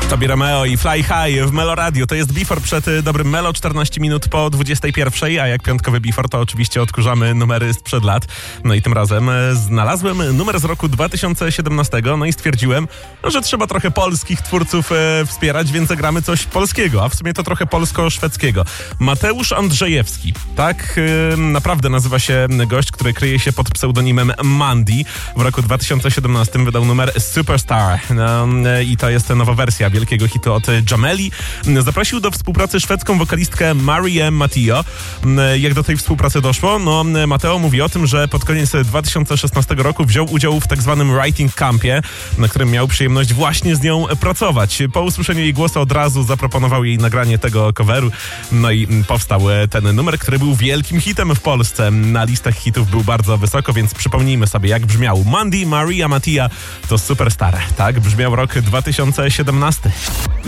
Tobie Romeo i Fly High w Melo Radio. To jest Before przed dobrym Melo, 14 minut po 21, a jak piątkowy Before, to oczywiście odkurzamy numery sprzed lat. No i tym razem znalazłem numer z roku 2017, no i stwierdziłem, że trzeba trochę polskich twórców wspierać, więc zagramy coś polskiego, a w sumie to trochę polsko-szwedzkiego. Mateusz Andrzejewski, tak naprawdę nazywa się gość, który kryje się pod pseudonimem Mandy. W roku 2017 wydał numer Superstar i to jest nowa wersja wielkiego hitu od Jameli. Zaprosił do współpracy szwedzką wokalistkę Marię Mattio. Jak do tej współpracy doszło? No, Mateo mówi o tym, że pod koniec 2016 roku wziął udział w tak zwanym writing campie, na którym miał przyjemność właśnie z nią pracować. Po usłyszeniu jej głosu od razu zaproponował jej nagranie tego coveru, no i powstał ten numer, który był wielkim hitem w Polsce. Na listach hitów był bardzo wysoko, więc przypomnijmy sobie, jak brzmiał Mandy, Maria Mattia, to Superstar. Tak brzmiał rok 2017.